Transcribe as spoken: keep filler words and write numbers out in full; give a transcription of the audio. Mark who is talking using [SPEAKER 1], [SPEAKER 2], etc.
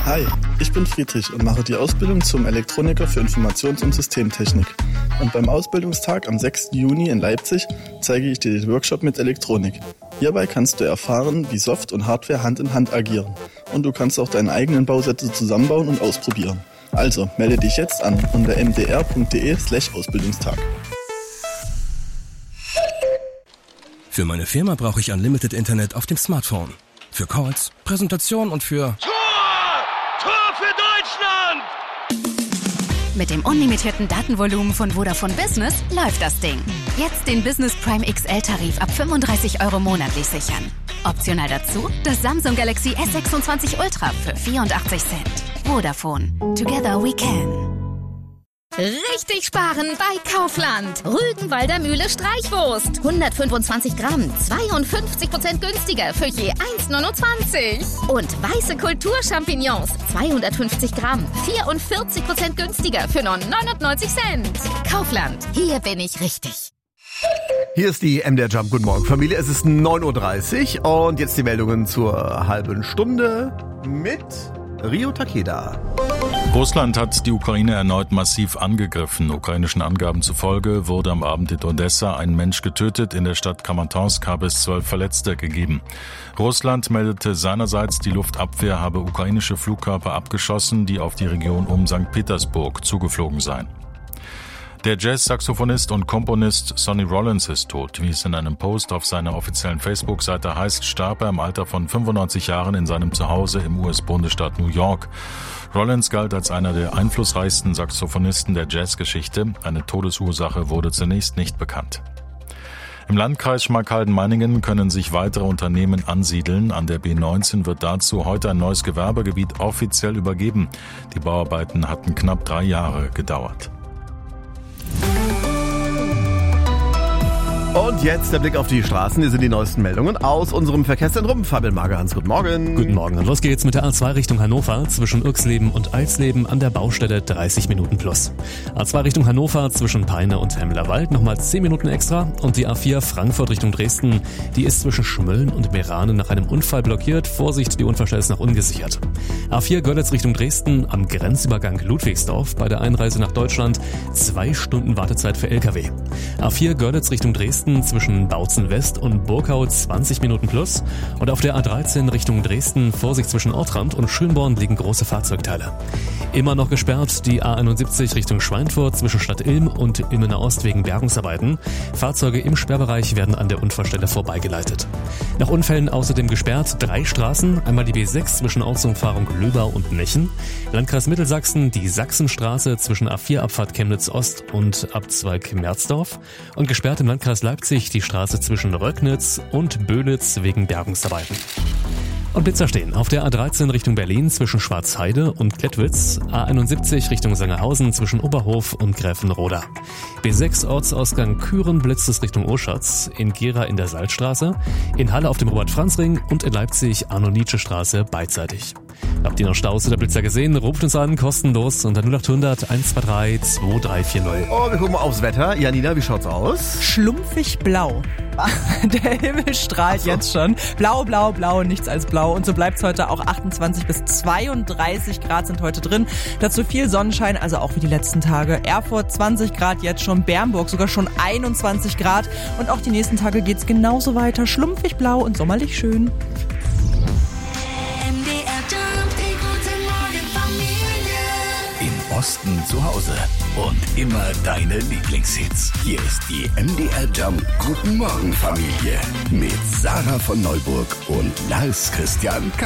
[SPEAKER 1] Hi, ich bin Friedrich und mache die Ausbildung zum Elektroniker für Informations- und Systemtechnik. Und beim Ausbildungstag am sechsten Juni in Leipzig zeige ich dir den Workshop mit Elektronik. Hierbei kannst du erfahren, wie Soft und Hardware Hand in Hand agieren. Und du kannst auch deine eigenen Bausätze zusammenbauen und ausprobieren. Also melde dich jetzt an unter m d r punkt d e slash Ausbildungstag.
[SPEAKER 2] Für meine Firma brauche ich Unlimited Internet auf dem Smartphone. Für Calls, Präsentation und für...
[SPEAKER 3] Tor! Tor für Deutschland!
[SPEAKER 4] Mit dem unlimitierten Datenvolumen von Vodafone Business läuft das Ding. Jetzt den Business Prime X L-Tarif ab fünfunddreißig Euro monatlich sichern. Optional dazu das Samsung Galaxy S sechsundzwanzig Ultra für vierundachtzig Cent. Vodafone. Together we can.
[SPEAKER 5] Richtig sparen bei Kaufland. Rügenwalder Mühle Streichwurst. hundertfünfundzwanzig Gramm, zweiundfünfzig Prozent günstiger für je eins neunundzwanzig. Und weiße Kulturchampignons, zweihundertfünfzig Gramm, vierundvierzig Prozent günstiger für nur neunundneunzig Cent. Kaufland, hier bin ich richtig.
[SPEAKER 6] Hier ist die M D R Jump. Guten Morgen, Familie. Es ist neun Uhr dreißig und jetzt die Meldungen zur halben Stunde mit Rio Takeda.
[SPEAKER 7] Russland hat die Ukraine erneut massiv angegriffen. Ukrainischen Angaben zufolge wurde am Abend in Odessa ein Mensch getötet. In der Stadt Kramatorsk habe es zwölf Verletzte gegeben. Russland meldete seinerseits, die Luftabwehr habe ukrainische Flugkörper abgeschossen, die auf die Region um Sankt Petersburg zugeflogen seien. Der Jazz-Saxophonist und Komponist Sonny Rollins ist tot. Wie es in einem Post auf seiner offiziellen Facebook-Seite heißt, starb er im Alter von fünfundneunzig Jahren in seinem Zuhause im U S-Bundesstaat New York. Rollins galt als einer der einflussreichsten Saxophonisten der Jazzgeschichte. Eine Todesursache wurde zunächst nicht bekannt. Im Landkreis Schmalkalden-Meiningen können sich weitere Unternehmen ansiedeln. An der B neunzehn wird dazu heute ein neues Gewerbegebiet offiziell übergeben. Die Bauarbeiten hatten knapp drei Jahre gedauert.
[SPEAKER 6] Und jetzt der Blick auf die Straßen. Hier sind die neuesten Meldungen aus unserem Verkehrszentrum. Fabian Magerhans, guten Morgen.
[SPEAKER 8] Guten Morgen. Und los geht's mit der A zwei Richtung Hannover zwischen Irxleben und Alsleben an der Baustelle dreißig Minuten plus. A zwei Richtung Hannover zwischen Peine und Hemmerwald nochmal zehn Minuten extra. Und die A vier Frankfurt Richtung Dresden, die ist zwischen Schmölln und Meerane nach einem Unfall blockiert. Vorsicht, die Unfallstelle ist noch ungesichert. A vier Görlitz Richtung Dresden am Grenzübergang Ludwigsdorf bei der Einreise nach Deutschland. Zwei Stunden Wartezeit für L K W. A vier Görlitz Richtung Dresden zwischen Bautzen West und Burkau zwanzig Minuten plus. Und auf der A dreizehn Richtung Dresden, Vorsicht zwischen Ortrand und Schönborn liegen große Fahrzeugteile. Immer noch gesperrt die A einundsiebzig Richtung Schweinfurt zwischen Stadt Ilm und Ilmener Ost wegen Bergungsarbeiten. Fahrzeuge im Sperrbereich werden an der Unfallstelle vorbeigeleitet. Nach Unfällen außerdem gesperrt drei Straßen, einmal die B sechs zwischen Ortsumfahrung Löbau und Mechen, Landkreis Mittelsachsen die Sachsenstraße zwischen A vier Abfahrt Chemnitz Ost und Abzweig Merzdorf und gesperrt im Landkreis Leipzig die Straße zwischen Röcknitz und Böhlitz wegen Bergungsarbeiten. Und Blitzer stehen auf der A dreizehn Richtung Berlin zwischen Schwarzheide und Klettwitz, A einundsiebzig Richtung Sangerhausen zwischen Oberhof und Gräfenroda. B sechs Ortsausgang Küren blitzt es Richtung Oschatz, in Gera in der Salzstraße, in Halle auf dem Robert-Franz-Ring und in Leipzig Arno-Nietzsche-Straße beidseitig. Habt ihr noch Staus oder Blitzer gesehen? Ruft uns an, kostenlos unter null acht hundert eins zwei drei zwei drei vier null.
[SPEAKER 6] Oh, wir gucken mal aufs Wetter. Janina, wie schaut's aus?
[SPEAKER 9] Schlumpfig blau. Der Himmel strahlt so. Jetzt schon. Blau, blau, blau, nichts als blau. Und so bleibt's heute auch. achtundzwanzig bis zweiunddreißig Grad sind heute drin. Dazu viel Sonnenschein, also auch wie die letzten Tage. Erfurt zwanzig Grad jetzt schon, Bernburg sogar schon einundzwanzig Grad. Und auch die nächsten Tage geht's genauso weiter. Schlumpfig blau und sommerlich schön.
[SPEAKER 10] Osten zu Hause und immer deine Lieblingshits. Hier ist die M D R Jump Guten Morgen Familie mit Sarah von Neuburg und Lars Christian K.